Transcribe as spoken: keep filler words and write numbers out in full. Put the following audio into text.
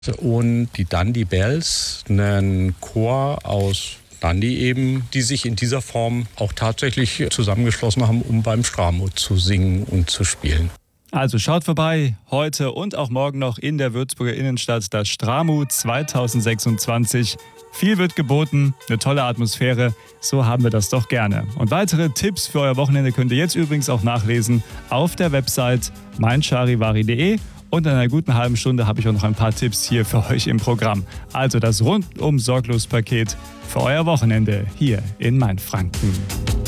Und die Dundee Bells, ein Chor aus Dundee eben, die sich in dieser Form auch tatsächlich zusammengeschlossen haben, um beim Stramut zu singen und zu spielen. Also schaut vorbei, heute und auch morgen noch in der Würzburger Innenstadt, das Stramut zweitausendsechsundzwanzig. Viel wird geboten, eine tolle Atmosphäre, so haben wir das doch gerne. Und weitere Tipps für euer Wochenende könnt ihr jetzt übrigens auch nachlesen auf der Website meincharivari punkt de. Und in einer guten halben Stunde habe ich auch noch ein paar Tipps hier für euch im Programm. Also das rundum sorglos Paket für euer Wochenende hier in Mainfranken.